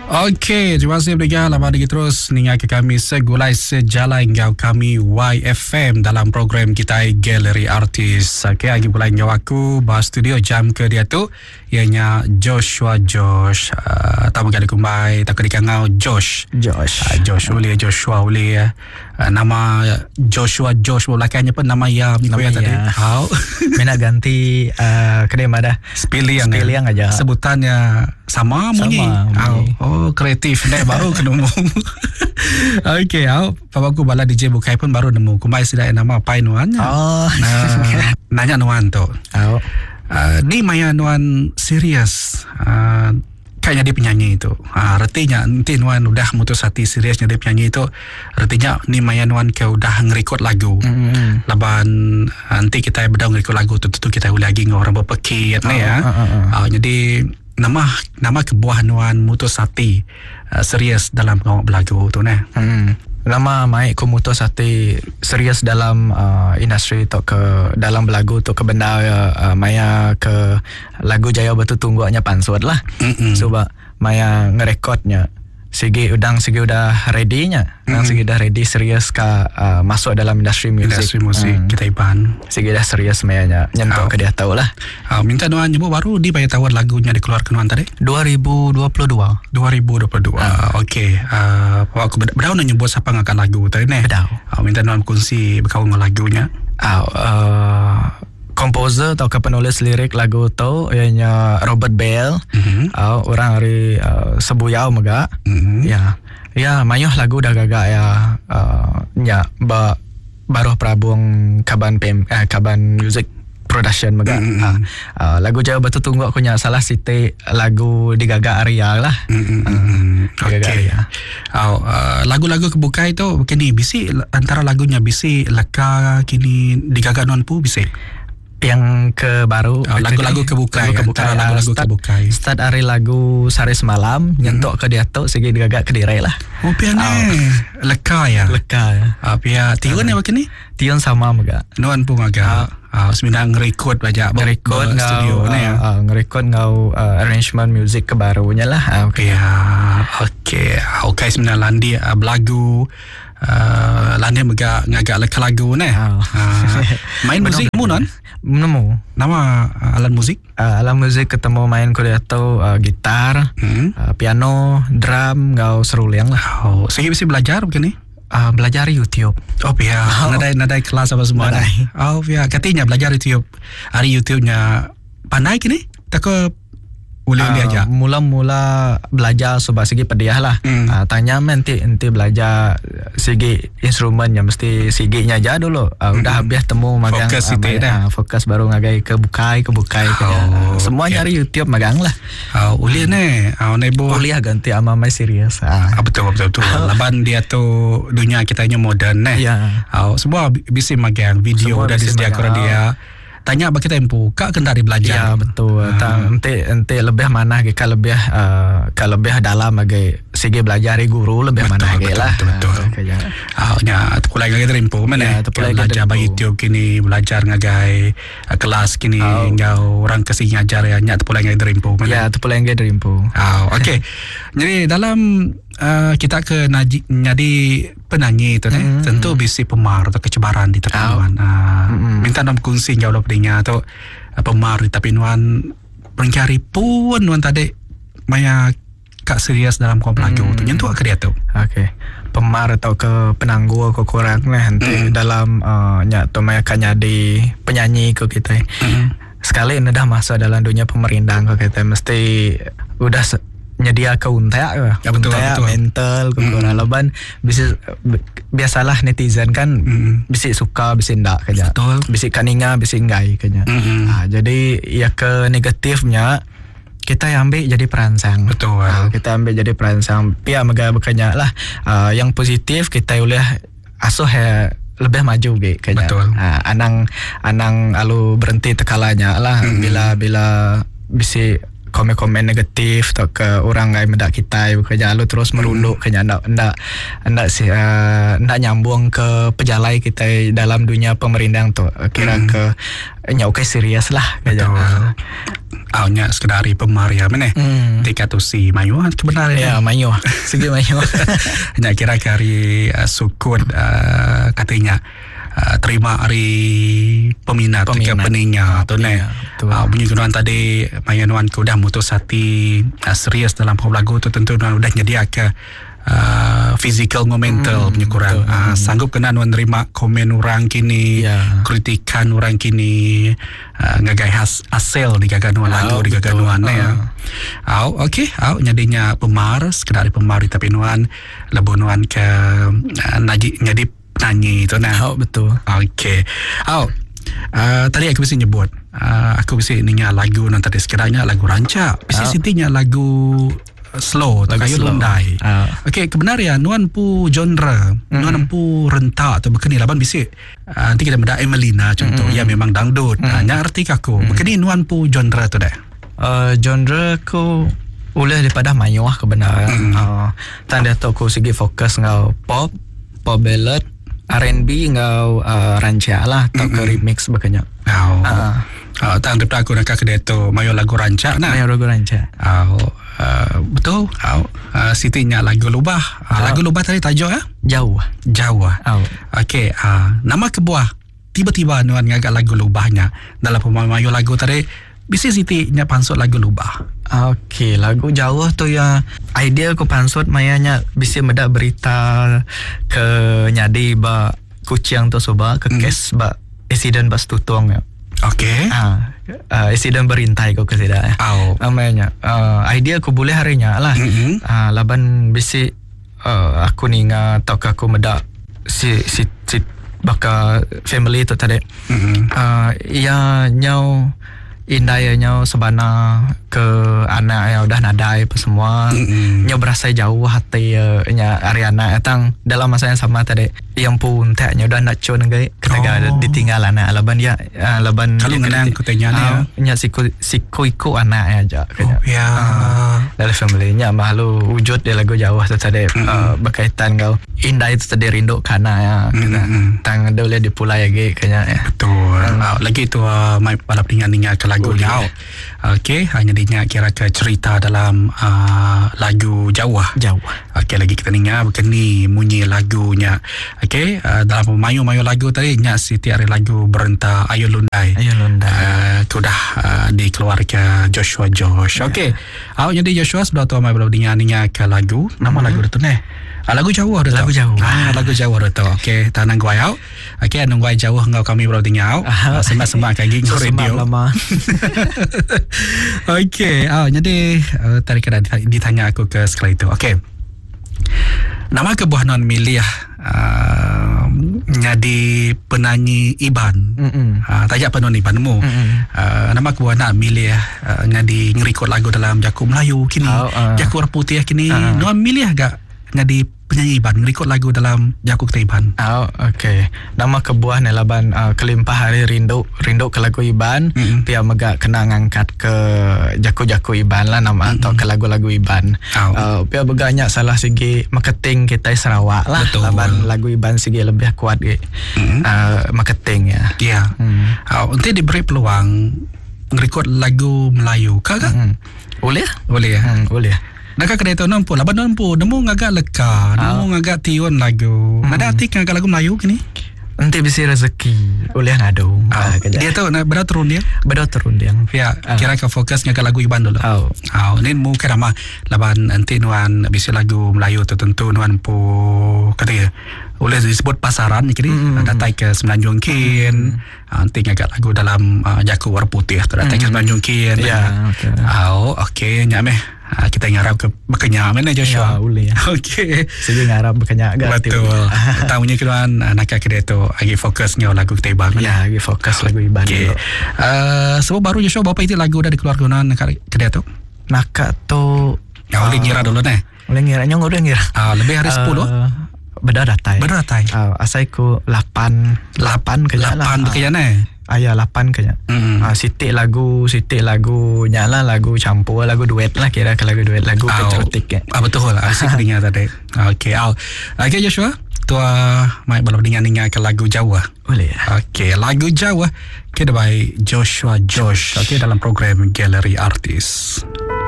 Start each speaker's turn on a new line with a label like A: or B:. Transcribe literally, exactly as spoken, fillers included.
A: Okey, terima kasih pendengar. Lama lagi terus ningat ke kami segulai sejalan ngau kami Y F M dalam program kita Galeri Artis. Okey, lagi pula ngau aku bahas studio jam ke dia tu ianya Joshua Josh. Uh, tamu kali kumbai tak kena ngau Josh.
B: Josh.
A: Uh, Josh boleh Joshua boleh. Uh, nama Joshua Josh belakangnya pun nama ya minggu yang tadi. Hau.
B: Mina ganti uh, kedai mana?
A: Spelling
B: Spelling aja.
A: Sebutannya sama bunyi.
B: Sama.
A: Oh, kreatif nih baru ketemu. Okey, au papaku bala D J Bukai pun baru nemu. Kumai sudah nama apa nuan?
B: Oh.
A: Nah, nanya nuan tu.
B: Oh.
A: Uh, ni maya nuan serius. Uh, kayaknya dia penyanyi itu. Uh, artinya nanti nuan udah mutus hati seriusnya dia penyanyi itu. Artinya ni maya nuan ke udah ngerekod lagu. Mm-hmm. Laban nanti kita bedah ngerekod lagu tu tu kita ulah lagi ngorang berpekit oh, ya. Uh, uh, uh. Uh, jadi nama nama kebuah nuan mutus hati uh, serius dalam ngawak belagu tu nah.
B: Hmm. Nama mai ku mutus hati serius dalam uh, industri tu ke dalam belagu tu ke benda uh, maya ke lagu Jaya Batu Tungguanya Pansut lah. Mm-mm. Sebab maya ngerekodnya Sigi udang Sigi udah ready-nya. Mm-hmm. Sigi dah ready serius ke uh, masuk dalam industri musik.
A: Industri musik hmm. kita iban.
B: Sigi dah serius mayanya nyentuh oh. ke dia tahu lah.
A: Oh, minta nuan nyebut baru di bayar tawar lagunya dikeluarkan nuan tadi?
B: dua ribu dua puluh dua.
A: dua ribu dua puluh dua. Uh. Okey. Uh, aku bedau nak nyebut siapa ngakan lagu tadi ni?
B: Bedau.
A: Oh, minta nuan kongsi berkawan dengan lagunya.
B: Oh, uh, komposer atau penulis lirik lagu tu ianya Robert Bell. Mm-hmm. Uh, orang hari uh, sebuyau mega. Mm-hmm. Ya. Ya, mayuh lagu dah gagak ya. Uh, ya, ba, baru perabung kaban pem eh, kaban music production mega. Mm-hmm. Uh, uh, lagu Jaya Batu Tunggu aku nya salah siti lagu digagak Arya lah.
A: Mm-hmm. Uh, Okey. Oh, uh, lagu-lagu kebukai tu kini bisi antara lagunya bisi leka kini digagak non pu bisi.
B: Yang ke baru
A: oh, lagu-lagu kebukai, lagu kebukai lagu-lagu
B: start,
A: kebukai
B: start hari lagu Sari Semalam mm-hmm. nyentuk ke dia tu segi digagak ke dirai lah.
A: Oh pian oh. Leka ya
B: leka ya
A: ah pia tiun ni begini
B: tiun sama mega
A: nuan pun agak ah uh, sebenarnya ngerekod banyak
B: ngerekod
A: studio ni ya
B: uh, ngerekod ngau uh, arrangement music ke barunya lah.
A: Ah, okey ya okey okey sebenarnya landi uh, belagu Uh, landi mega ngagak leka lagu ni. Oh. Uh, main musik mu non?
B: Nemu.
A: Nama uh, alat musik?
B: Uh, alat musik ketemu main ko dia tu uh, gitar, hmm? uh, piano, drum, ngau seruling lah.
A: Oh, saya bisa belajar begini?
B: Uh, belajar YouTube.
A: Oh pia, oh. nadai nadai kelas apa semua nadai. Oh pia, katanya belajar YouTube. Hari YouTube-nya pandai kini? Tak ke boleh-boleh aja.
B: Uh, mula-mula belajar sebab segi pediah lah. Mm. Uh, tanya nanti nanti belajar segi instrumennya mesti seginya aja dulu. Uh, mm. Udah habis temu magang
A: fokus uh,
B: magang, uh, fokus baru ngagai ke bukai ke bukai ke
A: oh,
B: semua okay. Nyari YouTube magang lah.
A: Oh, uliah ni. Oh, nebo.
B: Uliah ganti ama mai serius.
A: Uh. Ah, betul betul betul. Laban dia tu dunia kitanya moden ni.
B: Yeah.
A: Oh, semua bisa magang video semua dah disediakan dia. Tanya bagi tempo kak kan dari belajar.
B: Ya betul. Ah. Nanti nanti lebih mana ke kalau lebih uh, kalau lebih dalam lagi segi belajar guru lebih betul, mana lagi lah.
A: Betul betul. Ah, nya tu pula lagi tempo mana. Belajar bagi YouTube kini belajar ngagai uh, kelas kini oh. Ngau orang kasih ngajar ya nya tu pula lagi tempo mana.
B: Ya tu pula lagi tempo.
A: Ah, okey. Jadi dalam uh, kita ke naji, jadi penyanyi itu mm-hmm. tentu bisi pemar atau kecebaran di tekanan. Oh. Uh, mm-hmm. Minta nom kongsi jauh lebihnya atau uh, pemar di tapi nuan mencari pun nuan tadi maya kak serius dalam kom lagu mm-hmm. tu nyentuh ke dia tu.
B: Okey. Pemar atau ke penangguh ke kurang nah nanti mm-hmm. dalam uh, nya tu maya kan jadi penyanyi ke kita. Mm-hmm. Sekali ini dah masuk dalam dunia pemerintahan ke kita mesti udah se- nyedia ke unta ya, betul, unta betul. Mental ke mm. kurang leban bisa biasalah netizen kan mm. bisa suka bisa ndak kerja bisa kaninga bisa enggak kerja mm-hmm. Nah, jadi ya ke negatifnya kita ambil jadi perangsang
A: betul
B: nah, kita ambil jadi perangsang pihak megah bekerja lah uh, yang positif kita boleh asuh ya lebih maju gitu kerja nah, anang anang lalu berhenti tekalanya lah mm-hmm. bila bila bisa komen-komen negatif atau ke orang lain mendak kita kerja lu terus merunduk hmm. kenya ndak ndak ndak si uh, ndak nyambung ke pejalai kita dalam dunia pemerintah tu kira hmm. ke nya okey serius lah kerja.
A: Awnya sekedari pemaria mana hmm. tika tu si mayu kebenaran
B: ya mayu segi mayu
A: nya kira kari uh, sukun uh, katanya Uh, terima hari peminat, peminat. ke peningnya tu ne. Uh, bunyi kenuan tadi Maya Nuan ku dah mutus hati uh, serius dalam pop lagu tu tentu Nuan udah nyedia ke uh, physical mental hmm, punya kurang uh, sanggup kena Nuan nerima komen orang kini yeah. kritikan orang kini uh, ngagai has, asal di gagan Nuan lagu oh, di gagan Nuan uh. ya. Au okey au nyadinya pemar sekedar pemar tapi Nuan lebu Nuan ke uh, naji nyadi nyanyi tu nah.
B: Oh, betul.
A: Okey. Oh, uh, tadi aku mesti nyebut. Uh, aku mesti ninya lagu nan tadi sekiranya lagu rancak. Mesti oh. sitinya lagu slow atau kayu lundai. Oh. Okey, kebenaran Nuan pu genre, mm-hmm. Nuan pu rentak atau bekeni laban bisi. Uh, nanti kita benda Emelina contoh mm-hmm. ya memang dangdut. Mm-hmm. Nya arti aku. Mm-hmm. Bekeni Nuan pu genre tu dah.
B: Uh, genre ku boleh daripada mayuah kebenaran. Mm-hmm. Uh, tanda tu aku segi fokus ngau pop, pop ballad, R and B ngau uh, rancak lah atau mm-hmm. ke remix baganya.
A: Oh. Uh. Oh, tang depan aku nak kedai tu mayo lagu rancak nah.
B: Mayo lagu rancak.
A: Oh, uh, betul. Oh, uh, sitinya lagu lubah. Uh, lagu lubah tadi tajuk ah?
B: Jauh.
A: Jauh. Oh. Okey, uh, nama kebuah tiba-tiba Nuan ngagak lagu lubahnya dalam pemayo lagu tadi. Bisi sitinya pansut lagu lubah.
B: Okey, lagu jauh tu ya idea ko pansut mayanya bisi medak berita ke nyadi ba kucing tu soba ke hmm. kes ba accident bas tutong ya.
A: Okey.
B: Ah, uh, accident berintai ko kesida.
A: Oh.
B: Namanya uh, idea ko boleh harinya lah. Mm-hmm. Uh, laban bisi uh, aku ni nga tok aku medak si si, si baka family tu tadi. Mm-hmm. Uh, ya nyau indahnya sebana ke anak yang udah nadai apa semua mm-hmm. nya berasa jauh hati uh, nya Ariana etang dalam masa yang sama tadi yang pun taknya udah nak cun gai ketaga oh. ditinggal anak laban dia uh, laban
A: kalau ngenang kutanya
B: uh, nya siku siku iku anak aja kayaknya
A: oh, ya
B: uh, dari family nya malu wujud dia lagu jauh tu tadi mm-hmm. uh, berkaitan kau indah itu tadi rindu kana ya mm-hmm. tang ada boleh dipulai lagi kayaknya ya.
A: Betul uh, lagi tu uh, mai balap dengan ke lagu jauh. Okey, hanya dinya kira ke cerita dalam uh, lagu Jauh.
B: Jauh.
A: Okey, lagi kita dengar begini bunyi lagunya. Okey, uh, dalam pemayu-mayu lagu tadi nya Siti ari lagu Berenta Ayu Lundai.
B: Ayu Lundai.
A: Uh, sudah uh, dikeluarkan Joshua Josh. Okey. Yeah. Au jadi Joshua sudah tahu mai belum dengar ke lagu. Nama mm-hmm. lagu tu ni. Ah, lagu Jauh dah
B: lagu Jauh.
A: Ah, lagu Jauh dah tu. Okey, tanang gua au. Okey, nang gua jauh ngau kami baru tinggal. Ah, sembah-sembah kaki ngau radio.
B: Lama.
A: Okey, ah jadi uh, tadi kena ditanya aku ke sekali itu. Okey. Nama kebuah non milih uh, jadi penyanyi Iban. Uh, tajak penon Iban mu. Uh, nama kebuah nak milih uh, jadi ngerikod lagu dalam Jaku Melayu kini. Oh, uh. Jaku Putih kini. Uh. Non milih agak jadi penyanyi Iban ngerikod lagu dalam Jaku Kita Iban.
B: Oh, okey. Nama kebuah ni laban uh, kelimpah hari rindu rindu ke lagu Iban. Mm-hmm. Pia megak kena ngangkat ke Jaku-Jaku Iban lah nama mm-hmm. atau ke lagu-lagu Iban. Oh. Uh, pia beganya salah segi marketing kita Sarawak lah. Betul. Laban lagu Iban segi lebih kuat ke mm-hmm. uh, marketing ya.
A: Ya. Yeah. Mm. Oh, nanti diberi peluang ngerekod lagu Melayu. Kagak? Mm-hmm.
B: Boleh?
A: Boleh ya.
B: Mm, boleh.
A: Nak kedai tu nampu, laban nampu, nemu ngagak leka, nemu ngagak tiun lagu. Hmm. Nada arti ngagak lagu Melayu kini?
B: Nanti bisa rezeki, boleh nado.
A: Oh. Dia tu nak berada turun dia?
B: Berada turun dia.
A: Ya, oh. Kira ke fokus ngagak lagu Iban dulu.
B: Oh.
A: Oh, ni mu kerama laban nanti nuan bisa lagu Melayu tu tentu nuan pu kata boleh disebut pasaran ni kini mm. datai ke Semenanjung Kin mm. nanti ngagak lagu dalam uh, Jaku Warna Putih tu datai mm. ke Semenanjung Kin
B: ya okey
A: oh okey nyameh uh, kita ngarap ke bekenya mana Joshua
B: ya boleh ya
A: okey
B: saya ngarap bekenya agak
A: betul tahunya keluan uh, nak kedai tu lagi fokus ngau lagu kita Iban
B: ya lagi fokus lagu Iban
A: okay. uh, sebab baru Joshua berapa itu lagu dah dikeluarkan kedai tu
B: nak tu
A: ya boleh uh, ngira dulu ni
B: boleh ngira nyong udah ngira
A: uh, lebih hari uh, sepuluh
B: Beda datai.
A: Beda datai.
B: Uh, asai ku lapan lapan kaya lah.
A: Lapan kaya ni.
B: ayah lapan kayaknya.
A: Mm.
B: Uh, sitik lagu, sitik lagu nyala lagu campur lagu duet lah kira ke lagu duet lagu patriotik ya.
A: Ah betul lah asik dengar tadi. Okey, au. Okey Joshua, tua mai belum dengar-dengar ke lagu Jawa.
B: Boleh ya.
A: Okey, lagu Jawa kita by Joshua Josh. Okey dalam program Galeri Artis.